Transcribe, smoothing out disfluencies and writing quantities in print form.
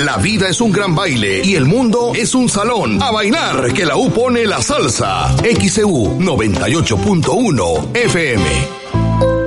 La vida es un gran baile y el mundo es un salón. A bailar, que la U pone la salsa. XEU 98.1 FM.